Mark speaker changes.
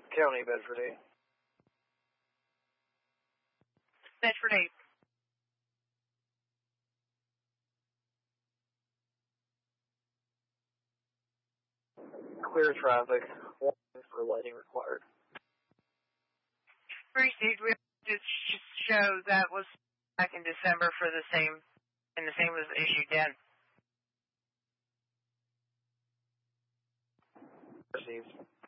Speaker 1: County, Bedford 8.
Speaker 2: Bedford 8.
Speaker 1: Clear traffic. Warning for lighting required.
Speaker 2: Received. We just show that was back in December for the same, and the same was issued then.
Speaker 1: Received.